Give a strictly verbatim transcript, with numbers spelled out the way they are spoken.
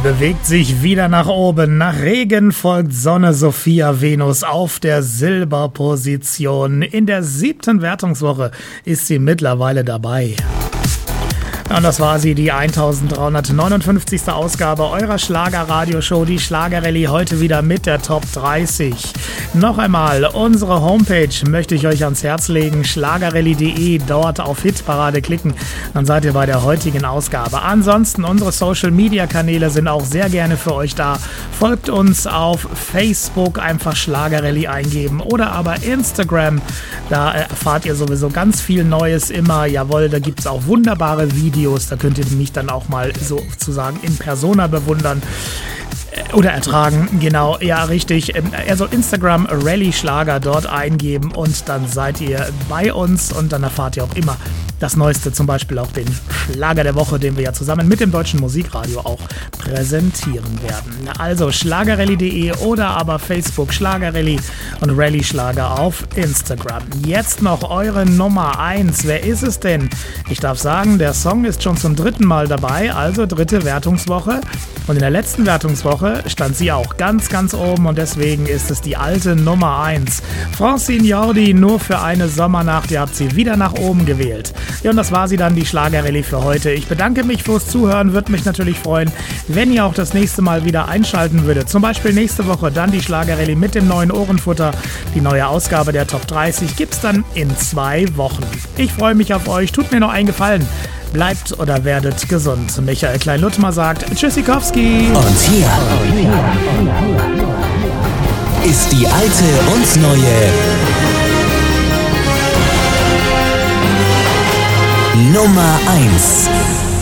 bewegt sich wieder nach oben. Nach Regen folgt Sonne, Sophia, Venus auf der Silberposition. In der siebten Wertungswoche ist sie mittlerweile dabei. Und das war sie, die eintausenddreihundertneunundfünfzigste Ausgabe eurer Schlager-Radio-Show, die Schlager-Rallye, heute wieder mit der Top dreißig. Noch einmal, unsere Homepage möchte ich euch ans Herz legen, schlagerrallye punkt de, dort auf Hitparade klicken, dann seid ihr bei der heutigen Ausgabe. Ansonsten, unsere Social-Media-Kanäle sind auch sehr gerne für euch da. Folgt uns auf Facebook, einfach Schlager-Rallye eingeben oder aber Instagram, da erfahrt ihr sowieso ganz viel Neues immer. Jawohl, da gibt es auch wunderbare Videos. Da könnt ihr mich dann auch mal sozusagen in Persona bewundern oder ertragen. Genau, ja, richtig. Also Instagram Rallye Schlager dort eingeben und dann seid ihr bei uns und dann erfahrt ihr auch immer das Neueste, zum Beispiel auch den Schlager der Woche, den wir ja zusammen mit dem Deutschen Musikradio auch präsentieren werden. Also schlagerrallye punkt de oder aber Facebook Schlagerrallye und Rallye Schlager auf Instagram. Jetzt noch eure Nummer eins. Wer ist es denn? Ich darf sagen, der Song ist schon zum dritten Mal dabei, also dritte Wertungswoche. Und in der letzten Wertungswoche stand sie auch ganz, ganz oben und deswegen ist es die alte Nummer eins. Francine Jordi, nur für eine Sommernacht. Ihr habt sie wieder nach oben gewählt. Ja, und das war sie dann, die Schlagerrallye für heute. Ich bedanke mich fürs Zuhören, würde mich natürlich freuen, wenn ihr auch das nächste Mal wieder einschalten würdet. Zum Beispiel nächste Woche dann die Schlagerrallye mit dem neuen Ohrenfutter. Die neue Ausgabe der Top dreißig gibt's dann in zwei Wochen. Ich freue mich auf euch. Tut mir noch einen Gefallen. Bleibt oder werdet gesund. Michael Klein-Luttmer sagt Tschüssikowski. Und hier ist die alte und neue Nummer eins.